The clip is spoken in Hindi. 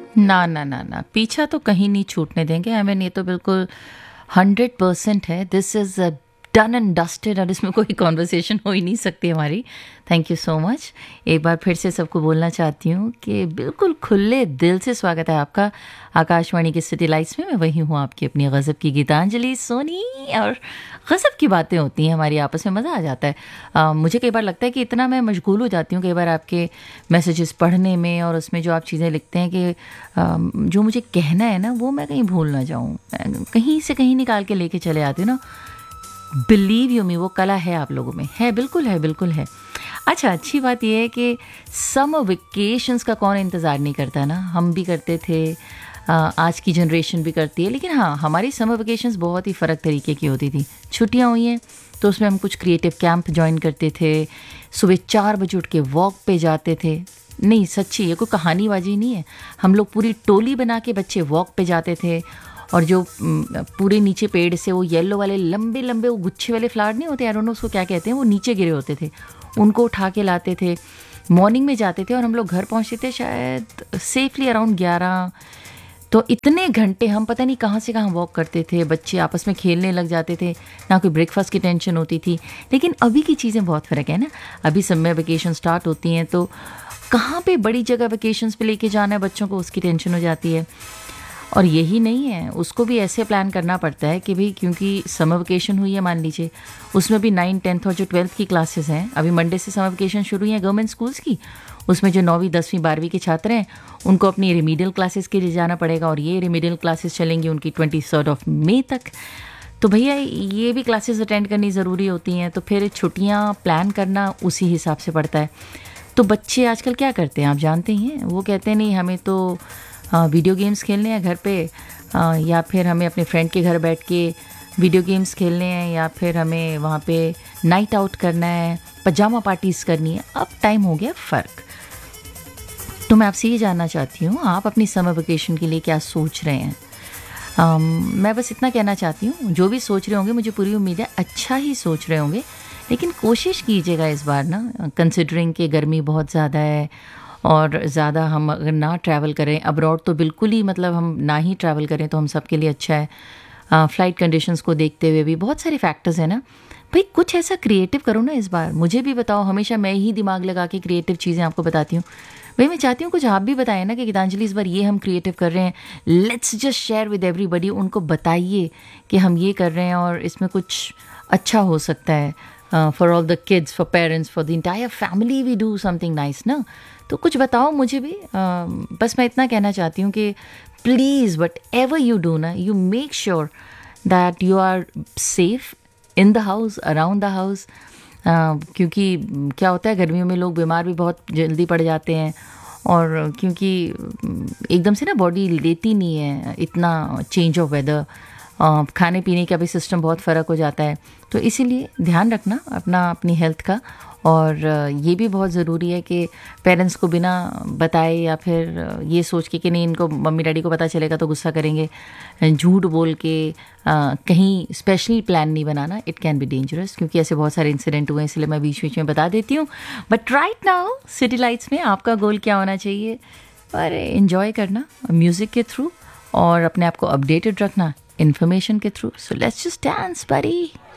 ना ना ना ना, पीछा तो कहीं नहीं छूटने देंगे। आई मीन ये तो बिल्कुल 100% है। This is done and dusted और इसमें कोई कॉन्वर्सेशन हो ही नहीं सकती हमारी। Thank you so much. एक बार फिर से सबको बोलना चाहती हूँ कि बिल्कुल खुले दिल से स्वागत है आपका आकाशवाणी की सिटी लाइट्स में। मैं वही हूँ आपकी अपनी गज़ब की गीतांजलि सोनी, और गज़ब की बातें होती हैं हमारी आपस में, मज़ा आ जाता है। मुझे कई बार लगता है कि इतना मैं मशगूल हो जाती हूँ कई बार आपके मैसेजेस पढ़ने में, और उसमें जो आप चीज़ें लिखते हैं कि जो मुझे कहना है ना वो मैं कहीं भूल ना जाऊँ, कहीं से कहीं निकाल के लेके चले आती हूँ ना। बिलीव यू मी, वो कला है आप लोगों में, है, बिल्कुल है, बिल्कुल है। अच्छा, अच्छी बात यह है कि समर वेकेशंस का कौन इंतज़ार नहीं करता ना। हम भी करते थे, आज की जनरेशन भी करती है, लेकिन हाँ, हमारी समर वेकेशंस बहुत ही फ़र्क तरीके की होती थी। छुट्टियाँ हुई हैं तो उसमें हम कुछ क्रिएटिव कैंप ज्वाइन करते थे, सुबह 4 बजे उठ के वॉक पे जाते थे। नहीं, सच्ची, ये कोई कहानीबाजी नहीं है। हम लोग पूरी टोली बना के बच्चे वॉक पे जाते थे, और जो पूरे नीचे पेड़ से वो येलो वाले लंबे लंबे वो गुच्छे वाले फ्लावर नहीं होते, आई डोंट नो उसको क्या कहते हैं, वो नीचे गिरे होते थे, उनको उठा के लाते थे। मॉर्निंग में जाते थे और हम लोग घर पहुंचते थे शायद सेफली अराउंड 11। तो इतने घंटे हम पता नहीं कहाँ से कहाँ वॉक करते थे, बच्चे आपस में खेलने लग जाते थे, ना कोई ब्रेकफास्ट की टेंशन होती थी। लेकिन अभी की चीज़ें बहुत फ़र्क है ना। अभी समर वेकेशन स्टार्ट होती हैं तो कहाँ पे बड़ी जगह वेकेशंस पे लेके जाना है बच्चों को, उसकी टेंशन हो जाती है। और यही नहीं है, उसको भी ऐसे प्लान करना पड़ता है कि भाई, क्योंकि समर वेकेशन हुई है मान लीजिए, उसमें भी 9, 10th और जो 12th की क्लासेस हैं, अभी मंडे से समर वेकेशन शुरू हुई है गवर्नमेंट स्कूल्स की, उसमें जो 9वीं 10वीं 12वीं के छात्र हैं उनको अपनी रिमीडियल क्लासेस के लिए जाना पड़ेगा, और ये रिमीडियल क्लासेस चलेंगी उनकी 23 मई तक। तो भैया ये भी क्लासेस अटेंड करनी ज़रूरी होती हैं, तो फिर छुट्टियाँ प्लान करना उसी हिसाब से पड़ता है। तो बच्चे आजकल क्या करते हैं आप जानते ही हैं, वो कहते हैं नहीं हमें तो वीडियो गेम्स खेलने हैं घर पे, या फिर हमें अपने फ्रेंड के घर बैठ के वीडियो गेम्स खेलने हैं, या फिर हमें वहाँ पे नाइट आउट करना है, पजामा पार्टीज़ करनी है। अब टाइम हो गया फ़र्क। तो मैं आपसे ये जानना चाहती हूँ, आप अपनी समर वेकेशन के लिए क्या सोच रहे हैं? मैं बस इतना कहना चाहती हूँ, जो भी सोच रहे होंगे मुझे पूरी उम्मीद है अच्छा ही सोच रहे होंगे, लेकिन कोशिश कीजिएगा इस बार ना, कंसिडरिंग कि गर्मी बहुत ज़्यादा है, और ज़्यादा हम अगर ना ट्रैवल करें अब्रॉड तो बिल्कुल ही, मतलब हम ना ही ट्रैवल करें तो हम सब के लिए अच्छा है। फ़्लाइट कंडीशंस को देखते हुए भी बहुत सारे फैक्टर्स हैं ना। भाई कुछ ऐसा क्रिएटिव करो ना इस बार, मुझे भी बताओ। हमेशा मैं ही दिमाग लगा के क्रिएटिव चीज़ें आपको बताती हूँ। भाई मैं चाहती हूँ कुछ आप भी बताएं ना कि गीतांजलि इस बार ये हम क्रिएटिव कर रहे हैं, let's just share with everybody. उनको बताइए कि हम ये कर रहे हैं और इसमें कुछ अच्छा हो सकता है, for all the kids, for parents, for the entire family we do something nice ना। तो कुछ बताओ मुझे भी। बस मैं इतना कहना चाहती हूँ कि please what ever you do ना, you make sure that you are safe in the house, around the house. क्योंकि क्या होता है, गर्मियों में लोग बीमार भी बहुत जल्दी पड़ जाते हैं, और क्योंकि एकदम से ना बॉडी लेती नहीं है इतना चेंज ऑफ वेदर, खाने पीने का भी सिस्टम बहुत फ़र्क हो जाता है। तो इसीलिए ध्यान रखना अपना, अपनी हेल्थ का। और ये भी बहुत ज़रूरी है कि पेरेंट्स को बिना बताए, या फिर ये सोच के कि नहीं इनको मम्मी डैडी को पता चलेगा तो गुस्सा करेंगे, झूठ बोल के कहीं स्पेशली प्लान नहीं बनाना। इट कैन बी डेंजरस, क्योंकि ऐसे बहुत सारे इंसिडेंट हुए हैं, इसलिए मैं बीच बीच में बता देती हूँ। But right now city lights में आपका गोल क्या होना चाहिए? पर एंजॉय करना म्यूज़िक के थ्रू, और अपने आप को अपडेटेड रखना इन्फॉर्मेशन के through. So let's just dance buddy.